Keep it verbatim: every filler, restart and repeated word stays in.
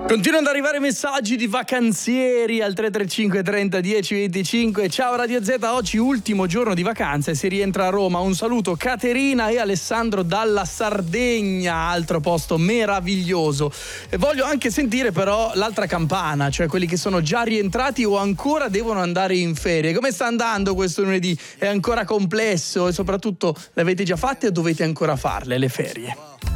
Continuano ad arrivare messaggi di vacanzieri al tre tre cinque trenta dieci venticinque. Ciao Radio Z, oggi ultimo giorno di vacanza e si rientra a Roma. Un saluto Caterina e Alessandro dalla Sardegna, altro posto meraviglioso. E voglio anche sentire però l'altra campana, cioè quelli che sono già rientrati o ancora devono andare in ferie. Come sta andando questo lunedì? È ancora complesso e soprattutto le avete già fatte o dovete ancora farle le ferie?